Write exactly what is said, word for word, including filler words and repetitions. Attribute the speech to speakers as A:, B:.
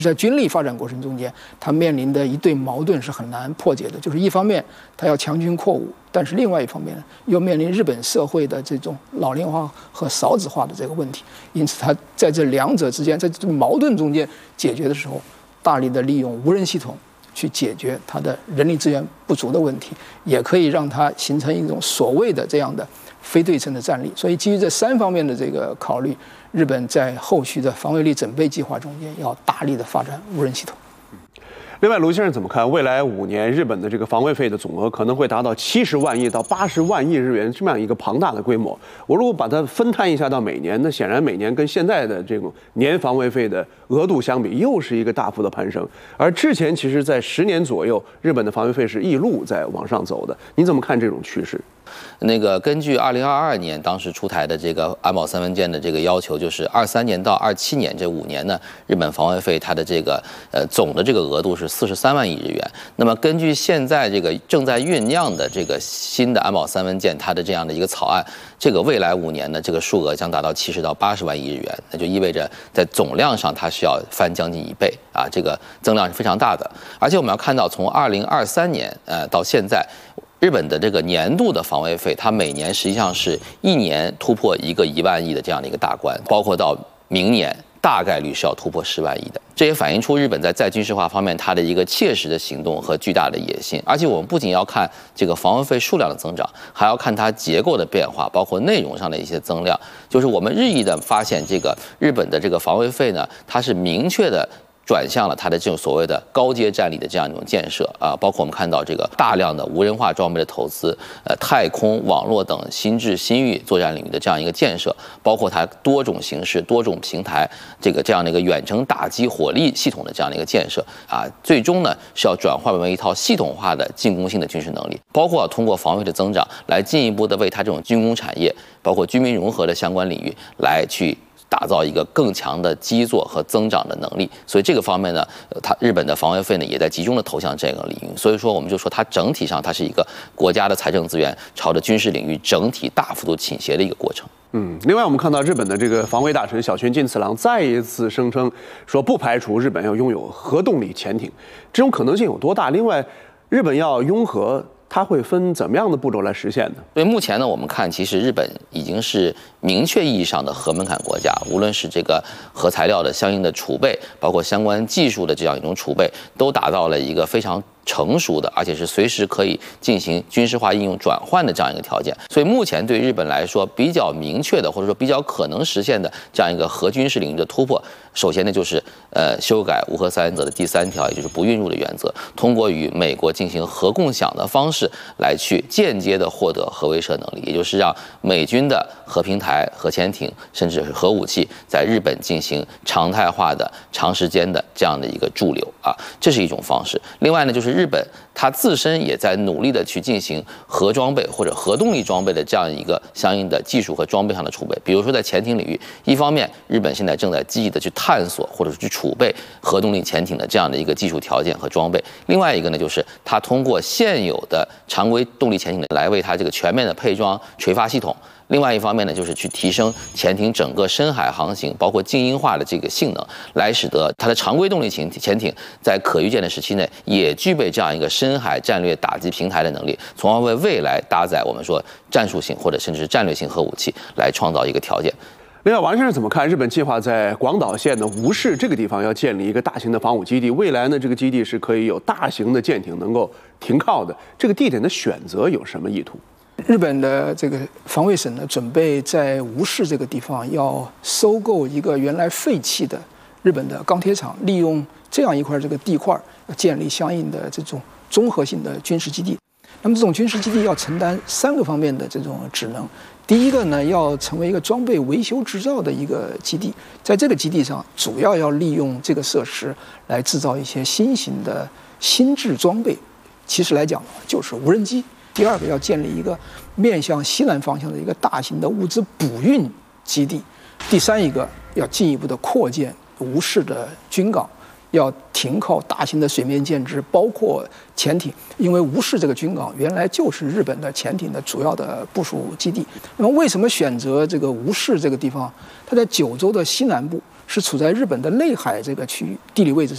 A: 在军力发展过程中间，它面临的一对矛盾是很难破解的，就是一方面它要强军扩武，但是另外一方面呢，又面临日本社会的这种老龄化和少子化的这个问题，因此它在这两者之间，在这个矛盾中间解决的时候，大力的利用无人系统去解决它的人力资源不足的问题，也可以让它形成一种所谓的这样的非对称的战力。所以基于这三方面的这个考虑，日本在后续的防卫力准备计划中间要大力的发展无人系统。
B: 另外，卢先生怎么看未来五年日本的这个防卫费的总额可能会达到七十万亿到八十万亿日元这么样一个庞大的规模？我如果把它分摊一下到每年，那显然每年跟现在的这种年防卫费的额度相比，又是一个大幅的攀升。而之前其实在十年左右，日本的防卫费是一路在往上走的。你怎么看这种趋势？
C: 那个根据二零二二年当时出台的这个安保三文件的这个要求，就是二三年到二七年这五年呢，日本防卫费它的这个呃总的这个额度是四十三万亿日元。那么根据现在这个正在酝酿的这个新的安保三文件，它的这样的一个草案，这个未来五年呢，这个数额将达到七十到八十万亿日元，那就意味着在总量上它需要翻将近一倍啊，这个增量是非常大的。而且我们要看到，从二零二三年呃到现在，日本的这个年度的防卫费，它每年实际上是一年突破一个一万亿的这样的一个大关，包括到明年大概率是要突破十万亿的。这也反映出日本在再军事化方面它的一个切实的行动和巨大的野心。而且我们不仅要看这个防卫费数量的增长，还要看它结构的变化，包括内容上的一些增量。就是我们日益的发现，这个日本的这个防卫费呢，它是明确的转向了它的这种所谓的高阶战力的这样一种建设啊，包括我们看到这个大量的无人化装备的投资，呃，太空、网络等新智新域作战领域的这样一个建设，包括它多种形式、多种平台这个这样的一个远程打击火力系统的这样的一个建设啊，最终呢是要转化为一套系统化的进攻性的军事能力，包括通过防卫的增长来进一步的为它这种军工产业，包括军民融合的相关领域来去打造一个更强的基座和增长的能力。所以这个方面呢，它日本的防卫费呢也在集中的投向这个领域。所以说，我们就说它整体上它是一个国家的财政资源朝着军事领域整体大幅度倾斜的一个过程。
B: 嗯，另外我们看到日本的这个防卫大臣小泉进次郎再一次声称说，不排除日本要拥有核动力潜艇，这种可能性有多大？另外，日本要拥核，它会分怎么样的步骤来实现呢？
C: 所以目前呢，我们看其实日本已经是明确意义上的核门槛国家，无论是这个核材料的相应的储备，包括相关技术的这样一种储备，都达到了一个非常成熟的，而且是随时可以进行军事化应用转换的这样一个条件。所以目前对日本来说比较明确的，或者说比较可能实现的这样一个核军事领域的突破，首先呢就是呃修改无核三原则的第三条，也就是不运入的原则，通过与美国进行核共享的方式来去间接的获得核威慑能力，也就是让美军的核平台、核潜艇甚至是核武器在日本进行常态化的、长时间的这样的一个驻留啊，这是一种方式。另外呢，就是日本它自身也在努力的去进行核装备或者核动力装备的这样一个相应的技术和装备上的储备。比如说在潜艇领域，一方面日本现在正在积极的去探索或者是去储备核动力潜艇的这样的一个技术条件和装备，另外一个呢就是它通过现有的常规动力潜艇来为它这个全面的配装垂发系统。另外一方面呢，就是去提升潜艇整个深海航行，包括静音化的这个性能，来使得它的常规动力潜潜艇在可预见的时期内也具备这样一个深海战略打击平台的能力，从而为未来搭载我们说战术性或者甚至是战略性核武器来创造一个条件。
B: 另外，王先生怎么看日本计划在广岛县的吴市这个地方要建立一个大型的防务基地？未来呢，这个基地是可以有大型的舰艇能够停靠的。这个地点的选择有什么意图？
A: 日本的这个防卫省呢，准备在吴市这个地方要收购一个原来废弃的日本的钢铁厂，利用这样一块这个地块，要建立相应的这种综合性的军事基地。那么这种军事基地要承担三个方面的这种职能。第一个呢，要成为一个装备维修制造的一个基地，在这个基地上，主要要利用这个设施来制造一些新型的新制装备。其实来讲，就是无人机。第二个要建立一个面向西南方向的一个大型的物资补运基地。第三一个要进一步的扩建吴市的军港，要停靠大型的水面舰只，包括潜艇，因为吴市这个军港原来就是日本的潜艇的主要的部署基地。那么为什么选择这个吴市这个地方？它在九州的西南部，是处在日本的内海这个区域，地理位置